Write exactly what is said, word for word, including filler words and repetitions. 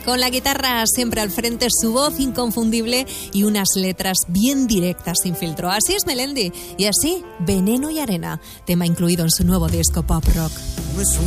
Con la guitarra siempre al frente, su voz inconfundible y unas letras bien directas sin filtro. Así es Melendi y así Veneno y Arena, tema incluido en su nuevo disco pop rock. No es una